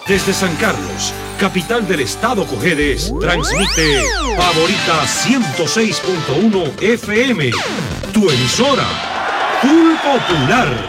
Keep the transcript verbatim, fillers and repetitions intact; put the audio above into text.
Desde San Carlos, capital del estado Cojedes, transmite Favorita ciento seis punto uno F M, tu emisora, Full Popular.